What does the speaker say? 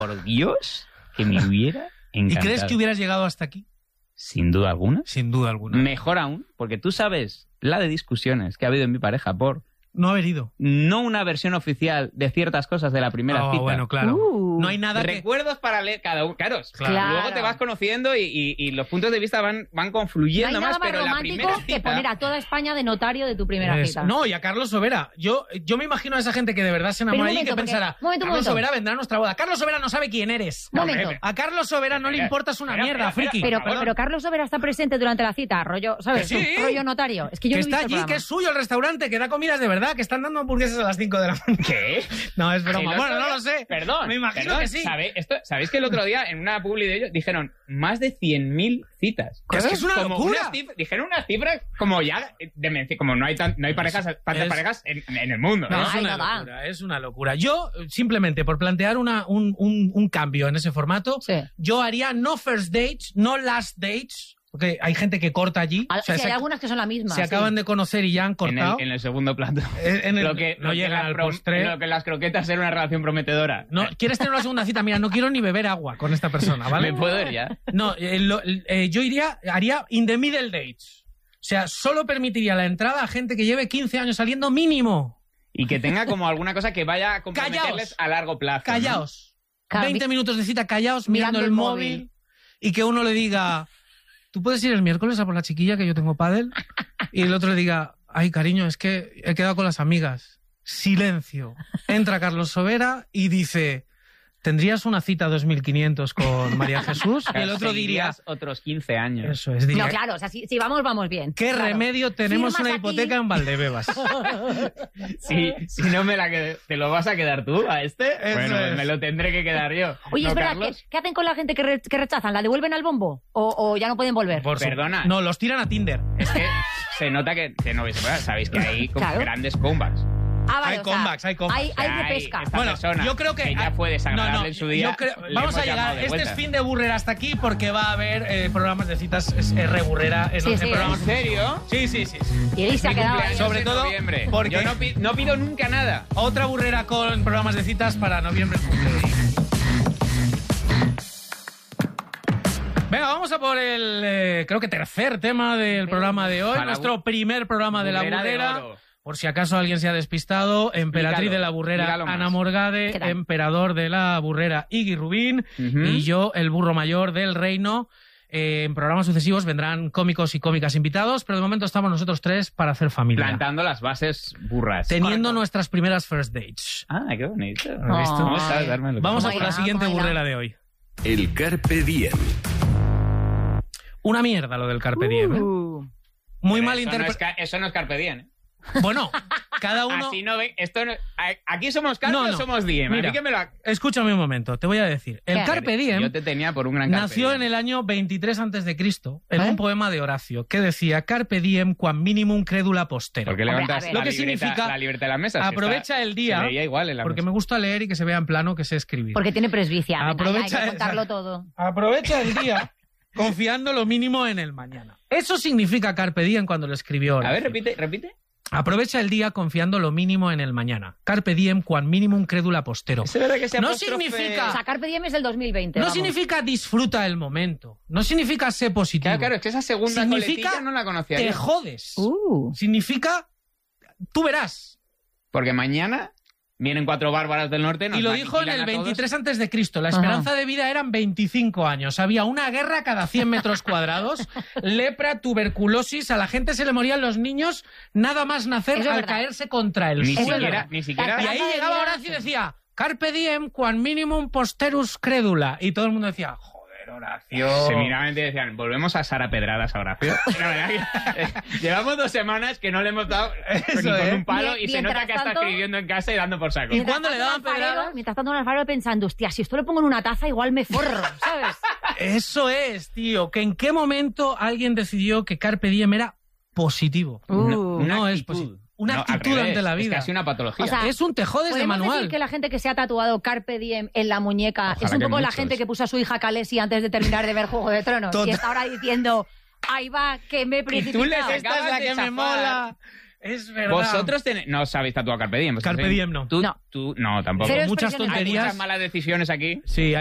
Por Dios, que me hubiera encantado. ¿Y crees que hubieras llegado hasta aquí? Sin duda alguna. Sin duda alguna. Mejor aún, porque tú sabes la de discusiones que ha habido en mi pareja por no haber ido. No una versión oficial de ciertas cosas de la primera cita. Bueno, claro. No hay nada recuerdos para leer cada uno. Claro. Claro. Luego te vas conociendo y los puntos de vista van confluyendo no hay más, nada pero más la primera romántico que cita... poner a toda España de notario de tu primera cita. No, y a Carlos Sobera. Yo me imagino a esa gente que de verdad se enamora y que pensará, Carlos Sobera vendrá a nuestra boda. Carlos Sobera no sabe quién eres. A Carlos Sobera no le importas una mierda, friki. Pero Carlos Sobera está presente durante la cita, rollo, ¿sabes? Sí. Rollo notario. Es que yo que no he está visto allí, que es suyo el restaurante, que da comidas de verdad, que están dando hamburguesas a las 5 de la mañana. ¿Qué? No, es broma. Bueno, no lo sé. Perdón. Me imagino que sí. ¿Sabéis que el otro día en una publi de ellos dijeron más de 100.000 citas? Es que es una locura. Dijeron unas cifras como ya como no hay parejas, tantas parejas en el mundo. No, es una locura. Yo, simplemente por plantear un cambio en ese formato, yo haría no first dates, no last dates. Porque hay gente que corta allí. Hay algunas que son la misma. Se acaban de conocer y ya han cortado. En el segundo plato. Lo que no llega al postre. Lo que las croquetas era una relación prometedora. No, ¿quieres tener una segunda cita? Mira, no quiero ni beber agua con esta persona, ¿vale? ¿Me puedo ir ya? No, yo haría in the middle dates. O sea, solo permitiría la entrada a gente que lleve 15 años saliendo mínimo. Y que tenga como alguna cosa que vaya a comprometerles a largo plazo. Callaos. ¿No? 20 minutos de cita callaos, mirando el móvil. Y que uno le diga... ¿Tú puedes ir el miércoles a por la chiquilla que yo tengo pádel? Y el otro le diga, ay, cariño, es que he quedado con las amigas. Silencio. Entra Carlos Sobera y dice, ¿tendrías una cita 2500 con María Jesús? Y el otro diría... otros 15 años. Eso es. Diría, no, claro, o sea, si vamos bien. ¿Qué remedio? Tenemos una hipoteca en Valdebebas. Si no me la quedo, ¿te lo vas a quedar tú a este? Bueno, me lo tendré que quedar yo. Oye, espera, ¿qué hacen con la gente que rechazan? ¿La devuelven al bombo? ¿O ya no pueden volver? Perdona. No, los tiran a Tinder. Es que se nota que no sabéis que hay grandes comebacks. Hay comebacks. Hay de pesca. Bueno, yo creo que ya fue desagradable en su día. Vamos a llegar. Este es fin de Burrera hasta aquí porque va a haber programas de citas re-burrera en los programas. ¿En serio? Sí. Y ahí se ha quedado. Sobre todo porque yo no pido nunca nada. Otra burrera con programas de citas para noviembre. Venga, vamos a por el, creo que tercer tema del programa de hoy. Nuestro primer programa de la burrera. Por si acaso alguien se ha despistado, emperatriz de la burrera Ana Morgade, emperador de la burrera Iggy Rubín y yo, el burro mayor del reino. En programas sucesivos vendrán cómicos y cómicas invitados, pero de momento estamos nosotros tres para hacer familia. Plantando las bases burras. Teniendo nuestras primeras first dates. Ah, qué bonito. ¿Has visto? Vamos a por la siguiente burrera de hoy. El Carpe Diem. Una mierda lo del Carpe Diem, ¿eh? Muy mal interpretado. Eso no es Carpe Diem, ¿eh? Bueno, cada uno... Así no ven, aquí somos Carpe o somos Diem. Mira, escúchame un momento, te voy a decir. El Carpe Diem yo te tenía por un gran Carpe nació Diem. en el año 23 a.C. en un poema de Horacio que decía Carpe Diem quam minimum credula postero. ¿Por qué levantas lo que significa la libreta de la mesa? Aprovecha el día, porque me gusta leer y que se vea en plano que sé escribir. Porque tiene presbicia, hay que contarlo todo. Aprovecha el día confiando lo mínimo en el mañana. Eso significa Carpe Diem cuando lo escribió Horacio. A ver, repite. Aprovecha el día confiando lo mínimo en el mañana. Carpe diem quam minimum credula postero. ¿Es verdad que no significa... O sea, Carpe diem es del 2020. No significa disfruta el momento. No significa ser positivo. Claro, es que esa segunda coletilla no la conocía te yo. Jodes. Significa... Tú verás. Porque mañana... Vienen 4 bárbaras del norte. Y lo dijo en el 23 a.C. La esperanza de vida eran 25 años. Había una guerra cada 100 metros cuadrados. Lepra, tuberculosis. A la gente se le morían los niños nada más nacer al caerse contra el suelo. Ni siquiera. Y ahí llegaba Horacio y decía Carpe diem quam minimum posterus credula. Y todo el mundo decía... Horacio. Seminamente decían, volvemos a Sara Pedradas a Horacio. Llevamos 2 semanas que no le hemos dado con un palo y se nota que está escribiendo en casa y dando por saco. ¿Y cuando le daban pedradas? Mientras tanto en el farero pensando, hostia, si esto lo pongo en una taza igual me forro, ¿sabes? Eso es, tío. Que en qué momento alguien decidió que Carpe Diem era positivo. No es positivo. Una actitud ante la vida. Es casi una patología. O sea, es un te jodes de manual. Decir que la gente que se ha tatuado Carpe Diem en la muñeca es un poco la gente que puso a su hija Khaleesi antes de terminar de ver Juego de Tronos y está ahora diciendo, ahí va, que me he precipitado. Esta es la que me mola. Es verdad. Vosotros no sabéis tatuar Carpe Diem. Carpe Diem no. Tú no, tampoco. Cero muchas tonterías. Hay muchas malas decisiones aquí. Sí,